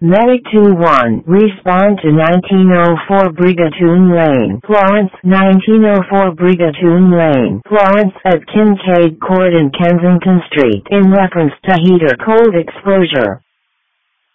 Medic 2-1, respond to 1904 Brigatoon Lane, Florence, 1904 Brigatoon Lane, Florence, at Kincaid Court and Kensington Street, in reference to heater cold exposure.